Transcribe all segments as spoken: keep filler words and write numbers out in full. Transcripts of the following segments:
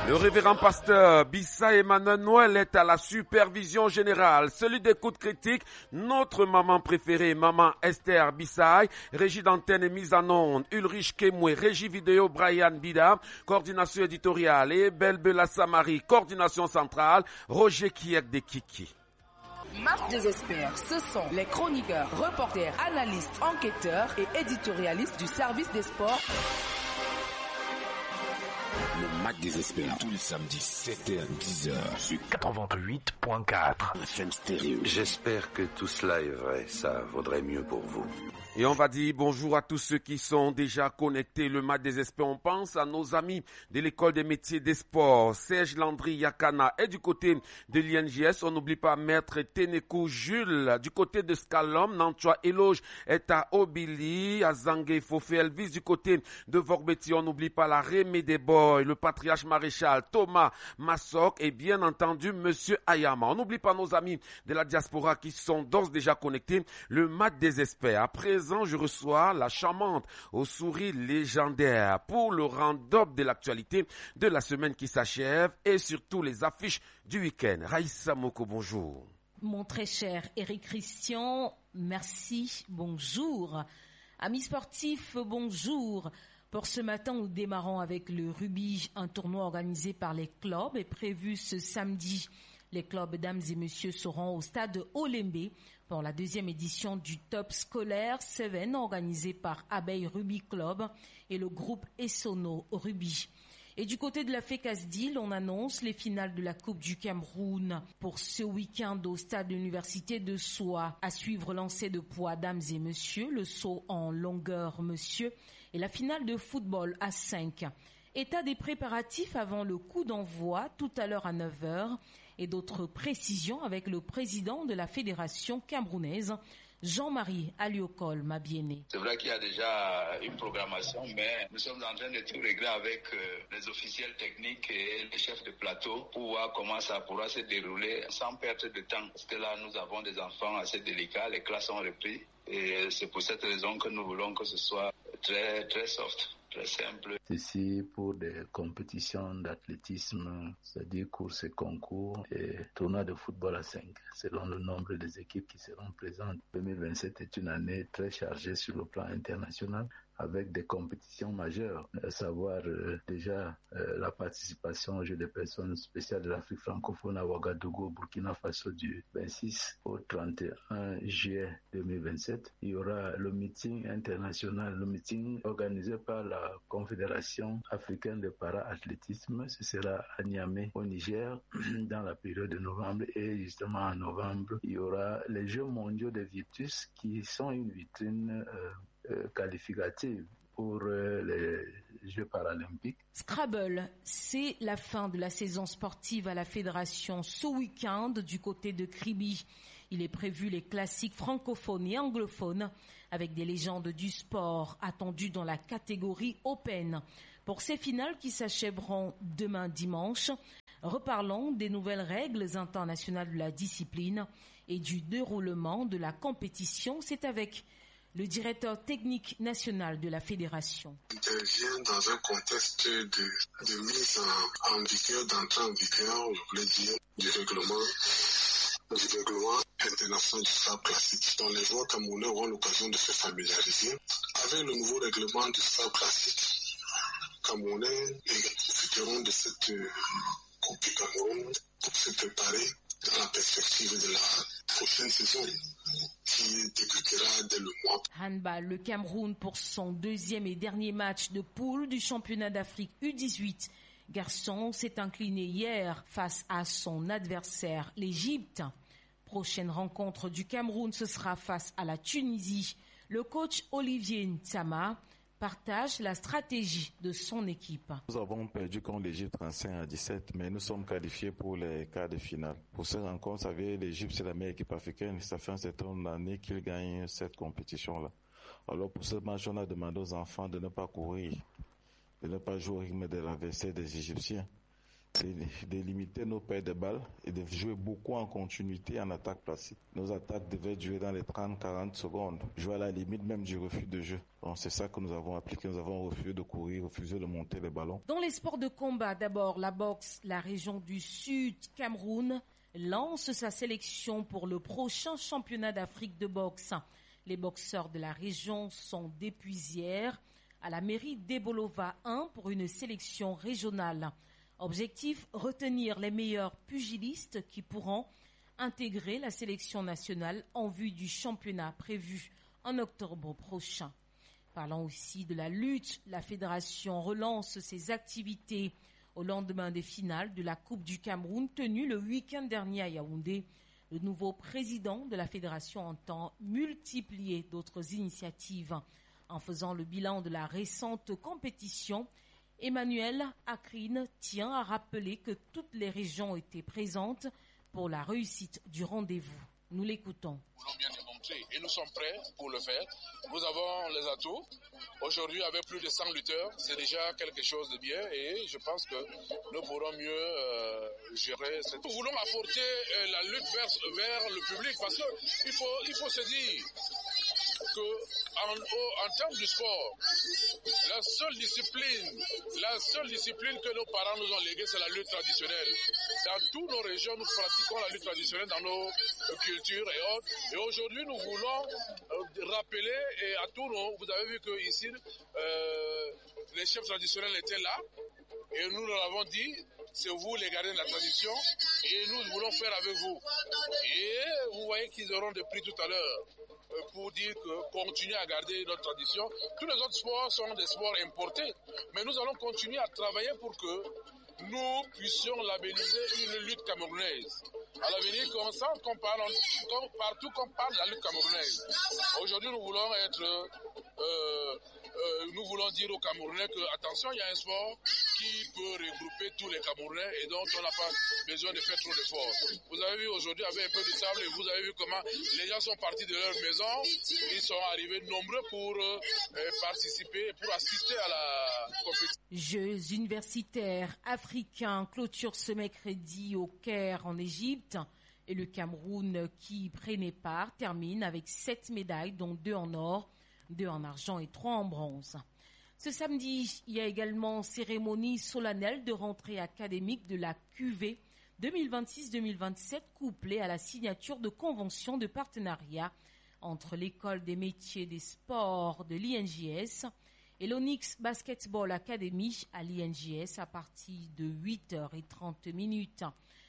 Le révérend pasteur Bissa Emmanuel Noël est à la supervision générale. Celui d'écoute critique, notre maman préférée, maman Esther Bissaï, régie d'antenne et mise en onde, Ulrich Kemwe, régie vidéo Brian Bida, coordination éditoriale et Belle Bella Samari, coordination centrale, Roger Kiek de Kiki. Match des experts, ce sont les chroniqueurs, reporters, analystes, enquêteurs et éditorialistes du service des sports. Le match des experts, tous les samedis, sept heures dix heures, sur quatre-vingt-huit point quatre. F M Stéréo. J'espère que tout cela est vrai, ça vaudrait mieux pour vous. Et on va dire bonjour à tous ceux qui sont déjà connectés. Le match des experts, on pense à nos amis de l'école des métiers des sports, Serge Landry Yakana. Et du côté de l'I N J S, on n'oublie pas Maître Tenekou Jules. Du côté de Scalom, Nantua Eloge est à Obili, à Zangue Fofé Elvis. Du côté de Vorbeti, on n'oublie pas la Rémé des Boys, le patriarche maréchal Thomas Massok et bien entendu Monsieur Ayama. On n'oublie pas nos amis de la diaspora qui sont d'ores déjà connectés. Le match des experts. À présent, je reçois la charmante aux souris légendaires pour le round-up de l'actualité de la semaine qui s'achève et surtout les affiches du week-end. Raïssa Moko, bonjour. Mon très cher Eric Christian, merci, bonjour. Amis sportifs, bonjour. Pour ce matin, nous démarrons avec le rugby, un tournoi organisé par les clubs est prévu ce samedi. Les clubs, mesdames et messieurs, seront au stade Olembe pour la deuxième édition du Top Scolaire sept organisé par Abeille Rugby Club et le groupe Essono Rugby. Et du côté de la FECASDIL, on annonce les finales de la Coupe du Cameroun pour ce week-end au stade de l'Université de Soie. À suivre lancer de poids, dames et messieurs, le saut en longueur, monsieur, et la finale de football à cinq. État des préparatifs avant le coup d'envoi tout à l'heure à neuf heures et d'autres précisions avec le président de la Fédération camerounaise, Jean-Marie Aliokol Mabiene. C'est vrai qu'il y a déjà une programmation, mais nous sommes en train de tout régler avec euh, les officiels techniques et les chefs de plateau pour voir comment ça pourra se dérouler sans perdre de temps. Parce que là, nous avons des enfants assez délicats, les classes ont repris et c'est pour cette raison que nous voulons que ce soit très, très soft. Très simple. Ceci pour des compétitions d'athlétisme, c'est-à-dire courses et concours et tournois de football à cinq, selon le nombre des équipes qui seront présentes. deux mille vingt-sept est une année très chargée sur le plan international, avec des compétitions majeures, à savoir euh, déjà euh, la participation aux Jeux des personnes spéciales de l'Afrique francophone à Ouagadougou, Burkina Faso du vingt-six au trente et un juillet deux mille vingt-sept. Il y aura le meeting international, le meeting organisé par la Confédération africaine de para-athlétisme. Ce sera à Niamey, au Niger, dans la période de novembre. Et justement en novembre, il y aura les Jeux mondiaux de Virtus qui sont une vitrine euh, Euh, qualificative pour euh, les Jeux paralympiques. Scrabble, c'est la fin de la saison sportive à la Fédération ce week-end du côté de Kribi. Il est prévu les classiques francophones et anglophones avec des légendes du sport attendues dans la catégorie Open. Pour ces finales qui s'achèveront demain dimanche, reparlons des nouvelles règles internationales de la discipline et du déroulement de la compétition. C'est avec le directeur technique national de la fédération. Intervient dans un contexte de, de mise en, en vigueur, d'entrée en vigueur, je voulais dire, du règlement, du règlement international du Scrabble classique. Donc les joueurs camerounais auront l'occasion de se familiariser avec le nouveau règlement du Scrabble classique. Camerounais profiteront de cette euh, Coupe du Cameroun pour se préparer dans la perspective de la prochaine saison qui débutera dès le mois. Handball, le Cameroun pour son deuxième et dernier match de poule du championnat d'Afrique U dix-huit. Garçon s'est incliné hier face à son adversaire, l'Égypte. Prochaine rencontre du Cameroun, ce sera face à la Tunisie. Le coach Olivier Ntsama partage la stratégie de son équipe. Nous avons perdu contre l'Égypte trente-cinq à dix-sept, mais nous sommes qualifiés pour les quarts de finale. Pour cette rencontre, vous savez, l'Égypte c'est la meilleure équipe africaine. Ça fait un certain nombre d'années qu'ils gagnent cette compétition-là. Alors pour ce match, on a demandé aux enfants de ne pas courir, de ne pas jouer au rythme de l'adversaire des Égyptiens. c'est de limiter nos pertes de balles et de jouer beaucoup en continuité en attaque classique. Nos attaques devaient durer dans les trente à quarante secondes, jouer à la limite même du refus de jeu. Donc c'est ça que nous avons appliqué, nous avons refusé de courir, refusé de monter les ballons. Dans les sports de combat, d'abord la boxe, la région du Sud, Cameroun, lance sa sélection pour le prochain championnat d'Afrique de boxe. Les boxeurs de la région sont depuis hier à la mairie d'Ebolova un pour une sélection régionale. Objectif, retenir les meilleurs pugilistes qui pourront intégrer la sélection nationale en vue du championnat prévu en octobre prochain. Parlant aussi de la lutte, la fédération relance ses activités au lendemain des finales de la Coupe du Cameroun tenue le week-end dernier à Yaoundé. Le nouveau président de la fédération entend multiplier d'autres initiatives. En faisant le bilan de la récente compétition, Emmanuel Akrine tient à rappeler que toutes les régions étaient présentes pour la réussite du rendez-vous. Nous l'écoutons. Nous voulons bien démontrer et nous sommes prêts pour le faire. Nous avons les atouts. Aujourd'hui, avec plus de cent lutteurs, c'est déjà quelque chose de bien et je pense que nous pourrons mieux euh, gérer cette... Nous voulons apporter euh, la lutte vers, vers le public parce qu'il faut, il faut se dire qu'en en termes de sport, la seule discipline, la seule discipline que nos parents nous ont léguée, c'est la lutte traditionnelle. Dans toutes nos régions, nous pratiquons la lutte traditionnelle dans nos cultures et autres. Et aujourd'hui, nous voulons euh, rappeler et à tous nos... Vous avez vu qu'ici, euh, les chefs traditionnels étaient là. Et nous leur avons dit, c'est vous les gardiens de la tradition. Et nous voulons faire avec vous. Et vous voyez qu'ils auront des prix tout à l'heure. Pour dire que continuer à garder notre tradition. Tous les autres sports sont des sports importés. Mais nous allons continuer à travailler pour que nous puissions labelliser une lutte camerounaise. À l'avenir, qu'on sent qu'on parle, qu'on, partout qu'on parle de la lutte camerounaise. Aujourd'hui, nous voulons être, euh, euh, nous voulons dire aux Camerounais que, attention, il y a un sport qui peut regrouper tous les Camerounais et donc on n'a pas besoin de faire trop d'efforts. Vous avez vu aujourd'hui avec un peu de sable et vous avez vu comment les gens sont partis de leur maison, ils sont arrivés nombreux pour euh, participer, pour assister à la compétition. Jeux universitaires africains clôture ce mercredi au Caire en Égypte et le Cameroun qui y prenait part termine avec sept médailles dont deux en or, deux en argent et trois en bronze. Ce samedi, il y a également cérémonie solennelle de rentrée académique de la Q V deux mille vingt-six deux mille vingt-sept couplée à la signature de conventions de partenariat entre l'école des métiers des sports de l'I N J S et l'Onyx Basketball Academy à l'I N J S à partir de huit heures trente minutes.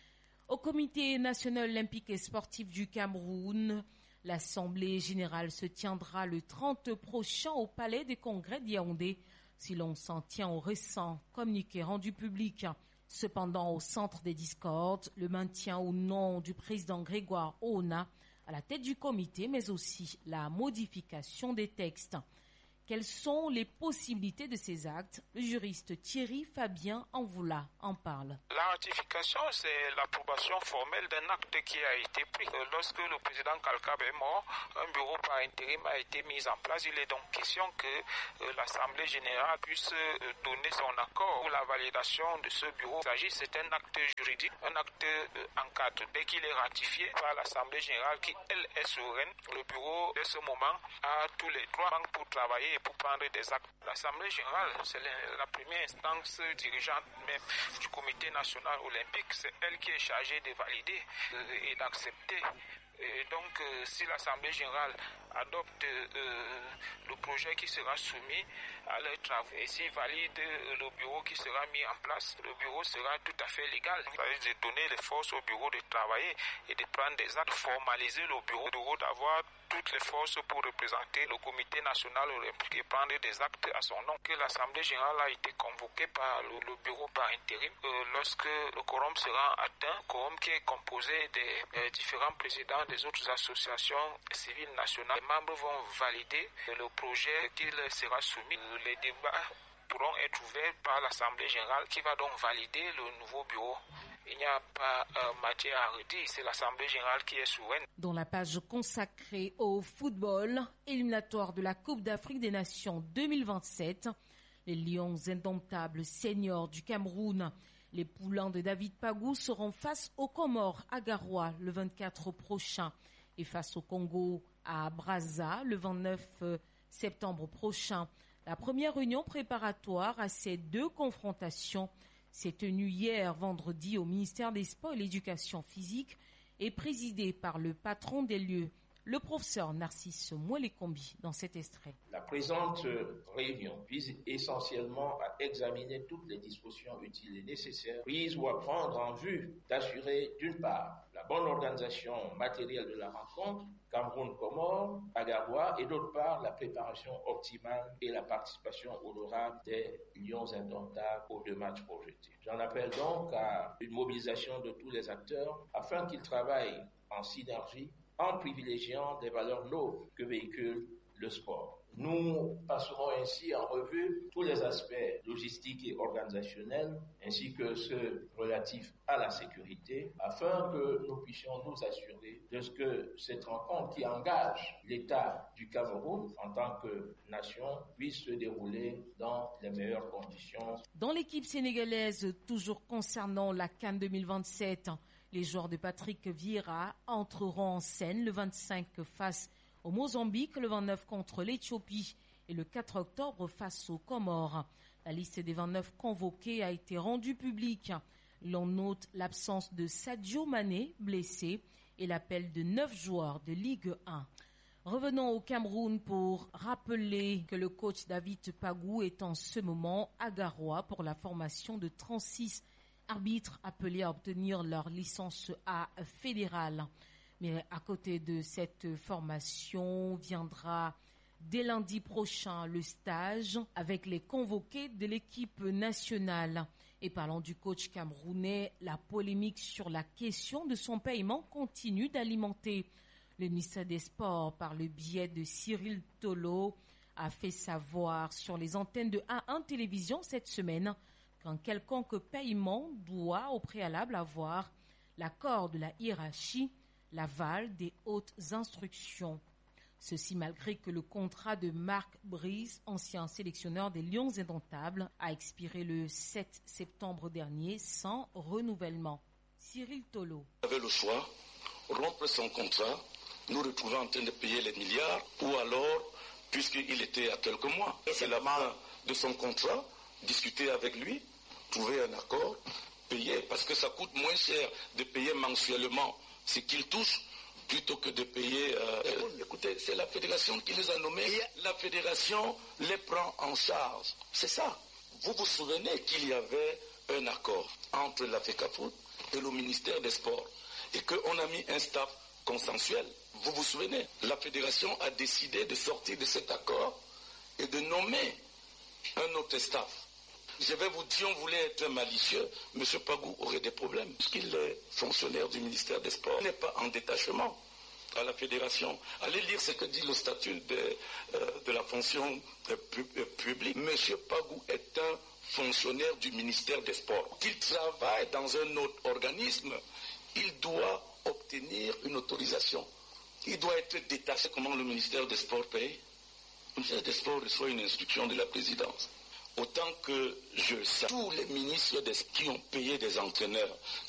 Au Comité national olympique et sportif du Cameroun, l'Assemblée générale se tiendra le trente prochain au Palais des Congrès de Yaoundé, si l'on s'en tient au récent communiqué rendu public. Cependant, au centre des discordes, le maintien au nom du président Grégoire Ouna à la tête du comité, mais aussi la modification des textes. Quelles sont les possibilités de ces actes? Le juriste Thierry Fabien Anvoula en parle. La ratification, c'est l'approbation formelle d'un acte qui a été pris. Lorsque le président Kalkab est mort, un bureau par intérim a été mis en place. Il est donc question que euh, l'Assemblée générale puisse euh, donner son accord pour la validation de ce bureau. Il s'agit, c'est un acte juridique, un acte euh, encadré. Dès qu'il est ratifié par l'Assemblée générale, qui elle est souveraine, le bureau, dès ce moment, a tous les droits pour travailler pour prendre des actes. L'Assemblée générale, c'est la première instance dirigeante même du Comité national olympique. C'est elle qui est chargée de valider et d'accepter. Et donc, euh, si l'Assemblée générale adopte euh, le projet qui sera soumis à leurs travaux et s'ils valident euh, le bureau qui sera mis en place, le bureau sera tout à fait légal. Il s'agit de donner les forces au bureau de travailler et de prendre des actes, formaliser le bureau, le bureau d'avoir toutes les forces pour représenter le Comité national olympique et prendre des actes à son nom. Que l'Assemblée générale a été convoquée par le, le bureau par intérim euh, lorsque le quorum sera atteint, quorum qui est composé des euh, différents présidents des autres associations civiles nationales. Les membres vont valider le projet qui sera soumis. Les débats pourront être ouverts par l'Assemblée générale qui va donc valider le nouveau bureau. Il n'y a pas euh, matière à redire, c'est l'Assemblée générale qui est souveraine. Dans la page consacrée au football, éliminatoire de la Coupe d'Afrique des Nations deux mille vingt-sept, Les Lions indomptables seniors du Cameroun, les poulains de David Pagou, seront face aux Comores à Garoua le vingt-quatre prochain et face au Congo à Brazza le vingt-neuf septembre prochain. La première réunion préparatoire à ces deux confrontations s'est tenue hier vendredi au ministère des Sports et de l'Éducation physique et présidée par le patron des lieux, le professeur Narcisse Mouelekombi, dans cet extrait. La présente réunion vise essentiellement à examiner toutes les dispositions utiles et nécessaires prises ou à prendre en vue d'assurer d'une part la bonne organisation matérielle de la rencontre Cameroun-Comores à Garoua et d'autre part la préparation optimale et la participation honorable des Lions indomptables aux deux matchs projetés. J'en appelle donc à une mobilisation de tous les acteurs afin qu'ils travaillent en synergie en privilégiant des valeurs nobles que véhicule le sport. Nous passerons ainsi en revue tous les aspects logistiques et organisationnels, ainsi que ceux relatifs à la sécurité, afin que nous puissions nous assurer de ce que cette rencontre qui engage l'État du Cameroun en tant que nation puisse se dérouler dans les meilleures conditions. Dans l'équipe sénégalaise, toujours concernant la CAN deux mille vingt-sept, les joueurs de Patrick Vieira entreront en scène le vingt-cinq face au Mozambique, le vingt-neuf contre l'Éthiopie et le quatre octobre face aux Comores. La liste des vingt-neuf convoqués a été rendue publique. L'on note l'absence de Sadio Mané, blessé, et l'appel de neuf joueurs de Ligue un. Revenons au Cameroun pour rappeler que le coach David Pagou est en ce moment à Garoua pour la formation de trente-six arbitres appelés à obtenir leur licence A fédérale. Mais à côté de cette formation viendra dès lundi prochain le stage avec les convoqués de l'équipe nationale. Et parlant du coach camerounais, la polémique sur la question de son paiement continue d'alimenter. Le ministère des Sports, par le biais de Cyril Tolo, a fait savoir sur les antennes de A un Télévision cette semaine qu'un quelconque paiement doit au préalable avoir l'accord de la hiérarchie, l'aval des hautes instructions. Ceci malgré que le contrat de Marc Brice, ancien sélectionneur des Lions indomptables, a expiré le sept septembre dernier sans renouvellement. Cyril Tolo. Il avait le choix, rompre son contrat, nous retrouver en train de payer les milliards, ou alors, puisqu'il était à quelques mois, c'est la fin de son contrat, discuter avec lui, trouver un accord, payer, parce que ça coûte moins cher de payer mensuellement ce qu'il touche plutôt que de payer... Euh, écoutez, c'est la fédération qui les a nommés, la fédération les prend en charge. C'est ça. Vous vous souvenez qu'il y avait un accord entre la FECAFOOT et le ministère des Sports et qu'on a mis un staff consensuel. Vous vous souvenez, la fédération a décidé de sortir de cet accord et de nommer un autre staff. Je vais vous dire, si on voulait être malicieux, M. Pagou aurait des problèmes. Puisqu'il est fonctionnaire du ministère des Sports, il n'est pas en détachement à la fédération. Allez lire ce que dit le statut de, euh, de la fonction euh, pu, euh, publique. M. Pagou est un fonctionnaire du ministère des Sports. Qu'il travaille dans un autre organisme, il doit obtenir une autorisation. Il doit être détaché. Comment le ministère des Sports paye? Le ministère des Sports reçoit une instruction de la présidence. Autant que je sais, tous les ministres qui ont payé des entraîneurs